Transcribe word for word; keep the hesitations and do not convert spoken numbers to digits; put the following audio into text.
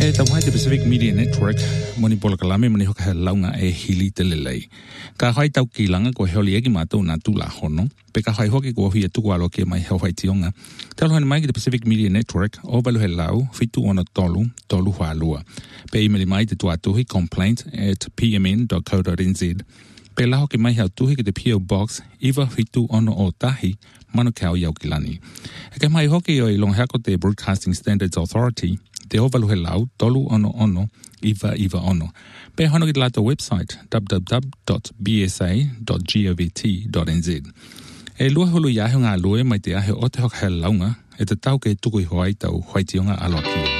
E tau hai te Pacific Media Network, moni pola kalame mani hoka he launga e hili te lelei. Ka hai tau ki langa ko heoli egi mātou nā tūla hono, pe ka hai hoki ko hui e tuku alo ke mai hau hai tionga. Talo hana mai ki te Pacific Media Network, o balu he lau, fitu ona tolu, tolu hoa lua. Pe imeli mai te tuatuhi complaint at p m n dot co dot n z. Pe la hoki mai hau tuhi ki te P O Box, iwa fitu ono o tahi, manu kau iau ki lani. E ka mai hoki o i long hako te Broadcasting Standards Authority, te ovalu he lau, tolu ono ono, iwa iwa ono. Pe hono ki te lato website, w w w dot b s a dot govt dot n z. E lua hulu iahe ngā lue mai te ahe o te hoka he launga, e te tau ke tuku i hoai tau hoaitionga alokia.